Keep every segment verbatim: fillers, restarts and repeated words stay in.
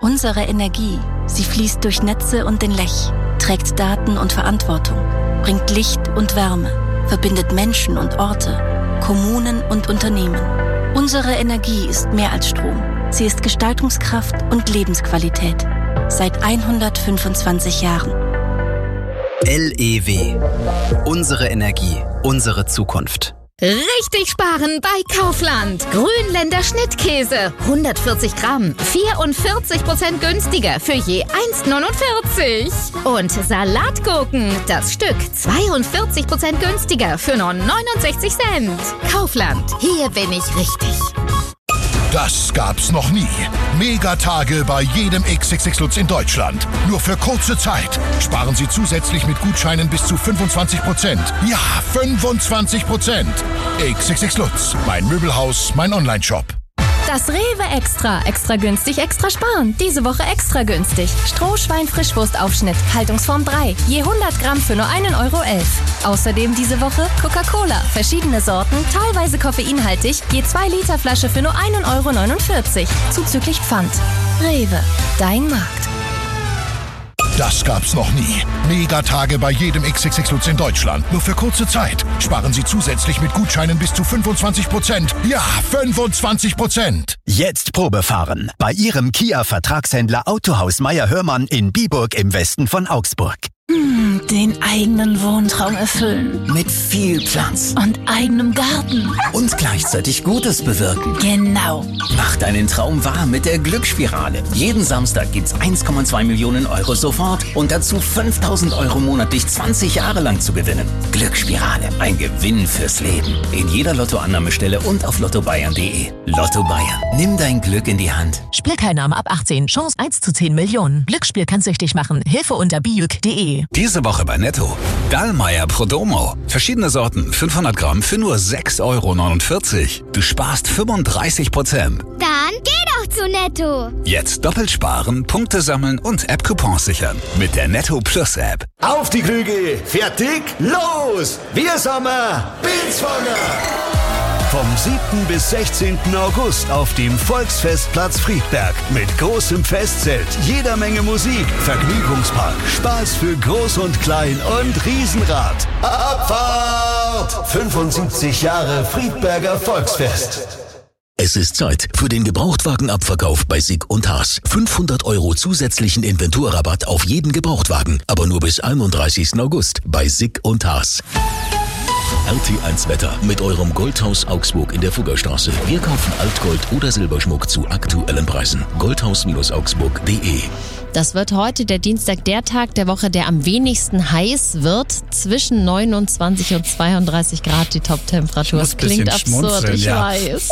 Unsere Energie, sie fließt durch Netze und den Lech, trägt Daten und Verantwortung, bringt Licht und Wärme, verbindet Menschen und Orte, Kommunen und Unternehmen. Unsere Energie ist mehr als Strom. Sie ist Gestaltungskraft und Lebensqualität. Seit hundertfünfundzwanzig Jahren. L E W. Unsere Energie, unsere Zukunft. Richtig sparen bei Kaufland. Grünländer Schnittkäse. hundertvierzig Gramm. vierundvierzig Prozent günstiger für je eins neunundvierzig. Und Salatgurken. Das Stück zweiundvierzig Prozent günstiger für nur neunundsechzig Cent. Kaufland. Hier bin ich richtig. Das gab's noch nie. Megatage bei jedem X X X Lutz in Deutschland. Nur für kurze Zeit. Sparen Sie zusätzlich mit Gutscheinen bis zu fünfundzwanzig Prozent. Ja, fünfundzwanzig Prozent. X X X Lutz. Mein Möbelhaus, mein Onlineshop. Das Rewe Extra. Extra günstig, extra sparen. Diese Woche extra günstig. Strohschwein-Frischwurstaufschnitt. Haltungsform drei. Je hundert Gramm für nur einen Euro elf. Außerdem diese Woche Coca-Cola. Verschiedene Sorten, teilweise koffeinhaltig. Je zwei Liter Flasche für nur einen Euro neunundvierzig. Zuzüglich Pfand. Rewe. Dein Markt. Das gab's noch nie. Megatage bei jedem X X X Lutz in Deutschland. Nur für kurze Zeit. Sparen Sie zusätzlich mit Gutscheinen bis zu fünfundzwanzig Prozent. Ja, fünfundzwanzig Prozent. Jetzt Probefahren bei Ihrem Kia-Vertragshändler Autohaus Meier-Hörmann in Biburg im Westen von Augsburg. Hm, den eigenen Wohntraum erfüllen. Mit viel Platz. Und eigenem Garten. Und gleichzeitig Gutes bewirken. Genau. Mach deinen Traum wahr mit der Glücksspirale. Jeden Samstag gibt's eins Komma zwei Millionen Euro sofort und dazu fünftausend Euro monatlich zwanzig Jahre lang zu gewinnen. Glücksspirale, ein Gewinn fürs Leben. In jeder Lottoannahmestelle und auf lotto bayern punkt de. Lotto Bayern. Nimm dein Glück in die Hand. Spielteilnahme ab achtzehn. Chance eins zu zehn Millionen. Glücksspiel kann süchtig machen. Hilfe unter bijuk punkt de. Diese Woche bei Netto. Dallmayr Prodomo. Verschiedene Sorten, fünfhundert Gramm für nur sechs Euro neunundvierzig. Du sparst fünfunddreißig Prozent. Dann geh doch zu Netto. Jetzt doppelt sparen, Punkte sammeln und App-Coupons sichern. Mit der Netto Plus App. Auf die Krüge, fertig, los! Wir Sommer, Bildswanger! Vom siebten bis sechzehnten August auf dem Volksfestplatz Friedberg mit großem Festzelt, jeder Menge Musik, Vergnügungspark, Spaß für Groß und Klein und Riesenrad. Abfahrt! fünfundsiebzig Jahre Friedberger Volksfest. Es ist Zeit für den Gebrauchtwagenabverkauf bei Sick und Haas. fünfhundert Euro zusätzlichen Inventurrabatt auf jeden Gebrauchtwagen, aber nur bis einunddreißigsten August bei Sick und Haas. R T eins Wetter mit eurem Goldhaus Augsburg in der Fuggerstraße. Wir kaufen Altgold oder Silberschmuck zu aktuellen Preisen. goldhaus augsburg punkt de. Das wird heute der Dienstag der Tag der Woche, der am wenigsten heiß wird. Zwischen neunundzwanzig und zweiunddreißig Grad die Top-Temperatur. Das klingt absurd, ich ja. weiß.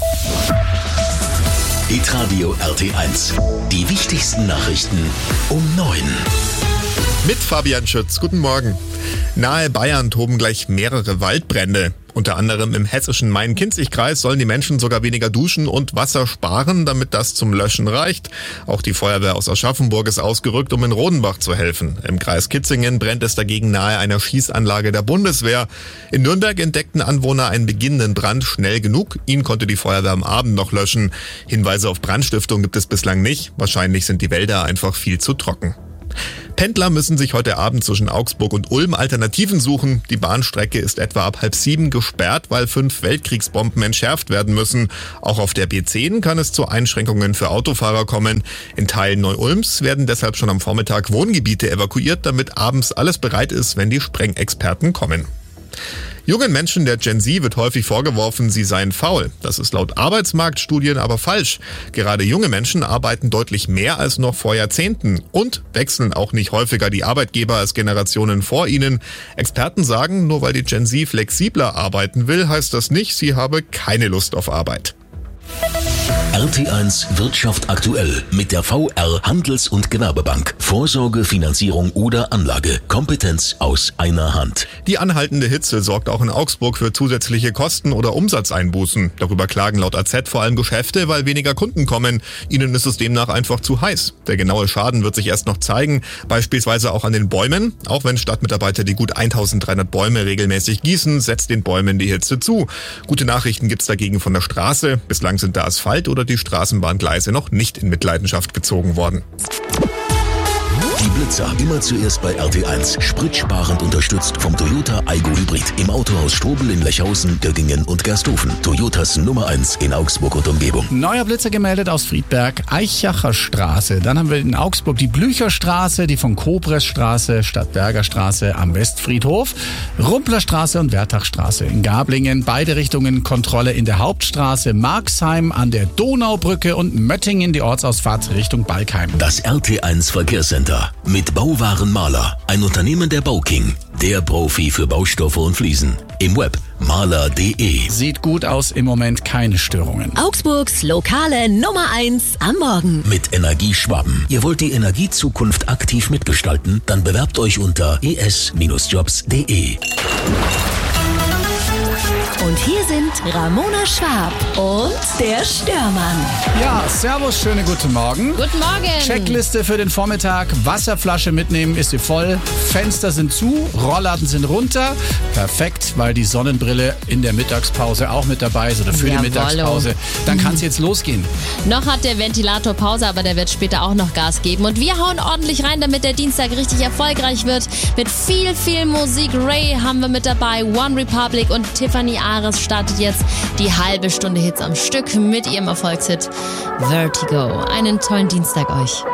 Hitradio R T eins. Die wichtigsten Nachrichten um neun. Mit Fabian Schütz. Guten Morgen. Nahe Bayern toben gleich mehrere Waldbrände. Unter anderem im hessischen Main-Kinzig-Kreis sollen die Menschen sogar weniger duschen und Wasser sparen, damit das zum Löschen reicht. Auch die Feuerwehr aus Aschaffenburg ist ausgerückt, um in Rodenbach zu helfen. Im Kreis Kitzingen brennt es dagegen nahe einer Schießanlage der Bundeswehr. In Nürnberg entdeckten Anwohner einen beginnenden Brand schnell genug. Ihn konnte die Feuerwehr am Abend noch löschen. Hinweise auf Brandstiftung gibt es bislang nicht. Wahrscheinlich sind die Wälder einfach viel zu trocken. Pendler müssen sich heute Abend zwischen Augsburg und Ulm Alternativen suchen. Die Bahnstrecke ist etwa ab halb sieben gesperrt, weil fünf Weltkriegsbomben entschärft werden müssen. Auch auf der B zehn kann es zu Einschränkungen für Autofahrer kommen. In Teilen Neu-Ulms werden deshalb schon am Vormittag Wohngebiete evakuiert, damit abends alles bereit ist, wenn die Sprengexperten kommen. Jungen Menschen der Gen Z wird häufig vorgeworfen, sie seien faul. Das ist laut Arbeitsmarktstudien aber falsch. Gerade junge Menschen arbeiten deutlich mehr als noch vor Jahrzehnten und wechseln auch nicht häufiger die Arbeitgeber als Generationen vor ihnen. Experten sagen, nur weil die Gen Z flexibler arbeiten will, heißt das nicht, sie habe keine Lust auf Arbeit. R T eins Wirtschaft aktuell mit der V R Handels- und Gewerbebank. Vorsorge, Finanzierung oder Anlage. Kompetenz aus einer Hand. Die anhaltende Hitze sorgt auch in Augsburg für zusätzliche Kosten oder Umsatzeinbußen. Darüber klagen laut A Z vor allem Geschäfte, weil weniger Kunden kommen. Ihnen ist es demnach einfach zu heiß. Der genaue Schaden wird sich erst noch zeigen, beispielsweise auch an den Bäumen. Auch wenn Stadtmitarbeiter die gut eintausenddreihundert Bäume regelmäßig gießen, setzt den Bäumen die Hitze zu. Gute Nachrichten gibt's dagegen von der Straße. Bislang sind da Asphalt oder oder die Straßenbahngleise noch nicht in Mitleidenschaft gezogen worden. Die Blitzer immer zuerst bei R T eins. Spritsparend unterstützt vom Toyota Aygo Hybrid. Im Autohaus Strobel in Lechhausen, Göggingen und Gersthofen. Toyotas Nummer eins in Augsburg und Umgebung. Neuer Blitzer gemeldet aus Friedberg, Eichacher Straße. Dann haben wir in Augsburg die Blücherstraße, die von Kobresstraße, Stadtberger Straße am Westfriedhof, Rumplerstraße und Wertachstraße. In Gablingen beide Richtungen Kontrolle in der Hauptstraße, Marxheim an der Donaubrücke und Möttingen die Ortsausfahrt Richtung Balkheim. Das R T eins Verkehrscenter mit Bauwaren Maler, ein Unternehmen der Bauking, der Profi für Baustoffe und Fliesen. Im Web maler punkt de. Sieht gut aus, im Moment keine Störungen. Augsburgs lokale Nummer eins am Morgen. Mit Energie Schwaben. Ihr wollt die Energiezukunft aktiv mitgestalten? Dann bewerbt euch unter e s Jobs punkt de. Und hier sind Ramona Schwab und der Störmann. Ja, servus, schöne guten Morgen. Guten Morgen. Checkliste für den Vormittag. Wasserflasche mitnehmen, ist sie voll. Fenster sind zu, Rollladen sind runter. Perfekt, weil die Sonnenbrille in der Mittagspause auch mit dabei ist oder für Jawollo. die Mittagspause. Dann kann es jetzt losgehen. Noch hat der Ventilator Pause, aber der wird später auch noch Gas geben. Und wir hauen ordentlich rein, damit der Dienstag richtig erfolgreich wird. Mit viel, viel Musik. Ray haben wir mit dabei, One Republic und Tiffany Ares startet jetzt die halbe Stunde Hits am Stück mit ihrem Erfolgshit Vertigo. Einen tollen Dienstag euch.